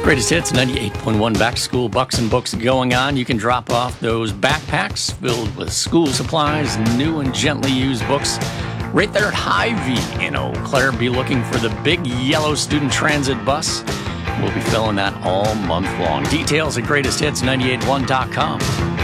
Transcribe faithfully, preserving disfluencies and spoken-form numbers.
Greatest Hits, ninety-eight point one back to school bucks and books going on. You can drop off those backpacks filled with school supplies, new and gently used books, right there at Hy-Vee in Eau Claire. Be looking for the big yellow student transit bus. We'll be filling that all month long. Details at greatest hits nine eight one dot com.